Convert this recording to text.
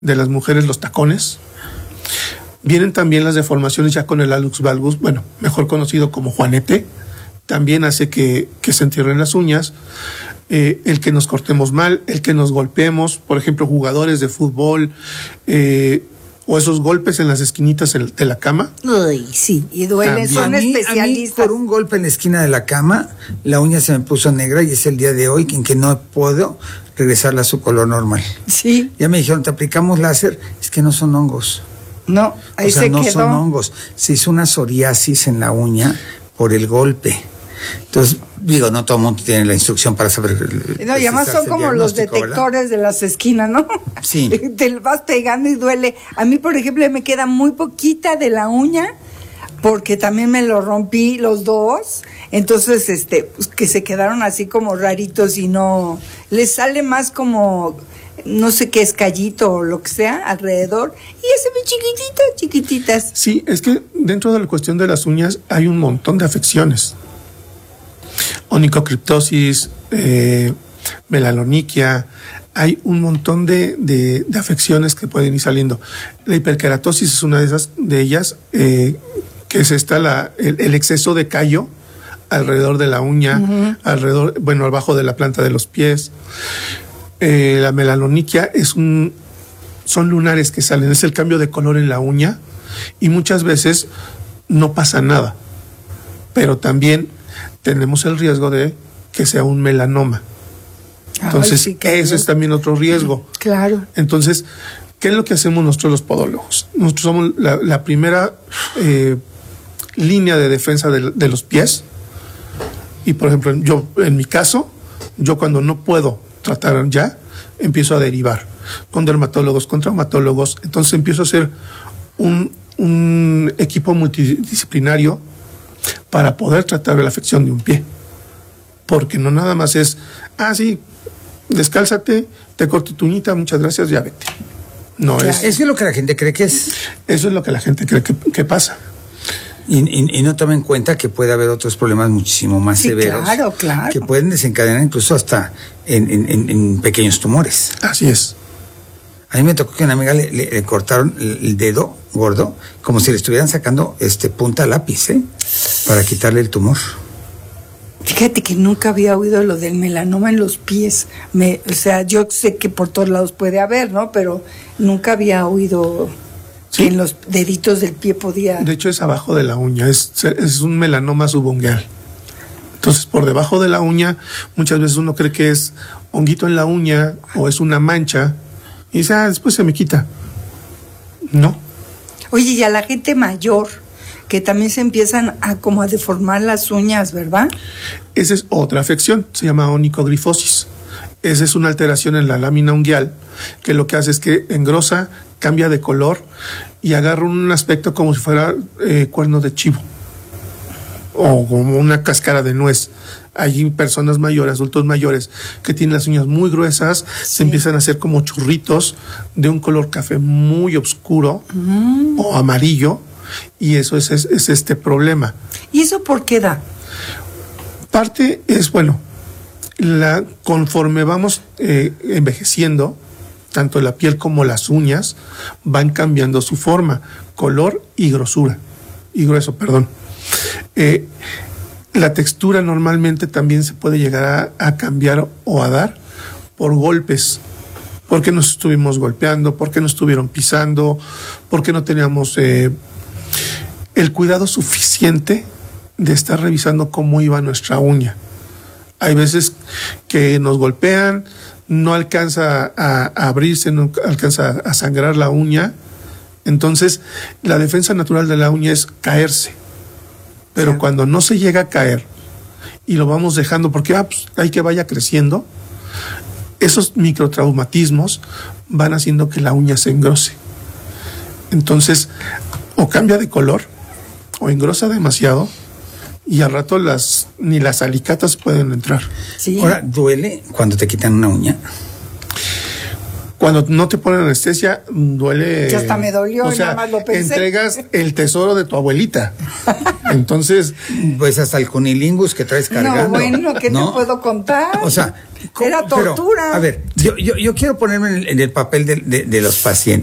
de las mujeres los tacones. Vienen también las deformaciones ya con el hallux valgus, bueno, mejor conocido como juanete. También hace que se entierren las uñas. El que nos cortemos mal, el que nos golpeemos, por ejemplo, jugadores de fútbol, o esos golpes en las esquinitas de la cama. Uy, sí, y duele, son especialistas. A mí, por un golpe en la esquina de la cama, la uña se me puso negra y es el día de hoy en que no puedo regresarla a su color normal. Sí. Ya me dijeron, te aplicamos láser, es que no son hongos. No, ahí o sea, se no quedó. son hongos. Se hizo una psoriasis en la uña por el golpe. Entonces, digo, no todo el mundo tiene la instrucción para saber. No, y además son como los detectores, ¿verdad?, de las esquinas, ¿no? Sí. Te vas pegando y duele. A mí, por ejemplo, me queda muy poquita de la uña, porque también me lo rompí los dos. Entonces, pues, que se quedaron así como raritos y no. Les sale más como, no sé qué, escallito o lo que sea alrededor. Y se ven chiquititas. Sí, es que dentro de la cuestión de las uñas hay un montón de afecciones. Onicocriptosis, melaloniquia, hay un montón de afecciones que pueden ir saliendo. La hiperkeratosis es una de ellas, que es el exceso de callo alrededor de la uña, abajo de la planta de los pies. La melaloniquia son lunares que salen, es el cambio de color en la uña, y muchas veces no pasa nada, pero también tenemos el riesgo de que sea un melanoma. Entonces, sí, ese es también otro riesgo. Claro. Entonces, ¿qué es lo que hacemos nosotros los podólogos? Nosotros somos la primera línea de defensa de los pies. Y, por ejemplo, en mi caso, yo cuando no puedo tratar ya, empiezo a derivar con dermatólogos, con traumatólogos. Entonces empiezo a hacer un equipo multidisciplinario para poder tratar de la afección de un pie. Porque no nada más es, sí, descálzate, te corto tu uñita, muchas gracias, ya vete. No, claro, eso es lo que la gente cree que es. Eso es lo que la gente cree que pasa. Y no toma en cuenta que puede haber otros problemas muchísimo más severos. Claro. Que pueden desencadenar incluso hasta en pequeños tumores. Así es. A mí me tocó que a una amiga le cortaron el dedo gordo, como si le estuvieran sacando punta lápiz, para quitarle el tumor. Fíjate que nunca había oído lo del melanoma en los pies. O sea, yo sé que por todos lados puede haber, ¿no? Pero nunca había oído que en los deditos del pie podía. De hecho, es abajo de la uña, es un melanoma subungueal. Entonces, por debajo de la uña, muchas veces uno cree que es honguito en la uña o es una mancha. Y dice, después se me quita. No. Oye, y a la gente mayor, que también se empiezan a deformar las uñas, ¿verdad? Esa es otra afección, se llama onicogrifosis. Esa es una alteración en la lámina unguial, que lo que hace es que engrosa, cambia de color y agarra un aspecto como si fuera cuerno de chivo o como una cáscara de nuez. Hay personas mayores, adultos mayores, que tienen las uñas muy gruesas, se empiezan a hacer como churritos de un color café muy oscuro o amarillo, y eso es este problema. ¿Y eso por qué da? Parte es, conforme vamos envejeciendo, tanto la piel como las uñas van cambiando su forma, color y grueso, perdón. La textura normalmente también se puede llegar a cambiar o a dar por golpes, porque nos estuvimos golpeando, porque nos estuvieron pisando, porque no teníamos el cuidado suficiente de estar revisando cómo iba nuestra uña. Hay veces que nos golpean, no alcanza a abrirse, no alcanza a sangrar la uña. Entonces, la defensa natural de la uña es caerse. Pero cuando no se llega a caer y lo vamos dejando porque hay que vaya creciendo, esos microtraumatismos van haciendo que la uña se engrose. Entonces, o cambia de color o engrosa demasiado y al rato ni las alicatas pueden entrar. Sí. Ahora, ¿duele cuando te quitan una uña? Cuando no te ponen anestesia, duele. Que hasta me dolió, o sea, nada más lo pensé. entregas el tesoro de tu abuelita. Entonces, pues hasta el cunilingus que traes cargando. No, bueno, ¿qué te puedo contar? O sea, era tortura. Pero, a ver, yo quiero ponerme en el papel de los pacientes.